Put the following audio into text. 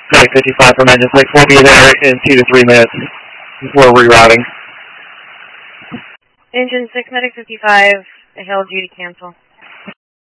Medic 55 from engine 6. We'll be there in 2 to 3 minutes before rerouting. Engine 6, Medic 55, hail duty cancel.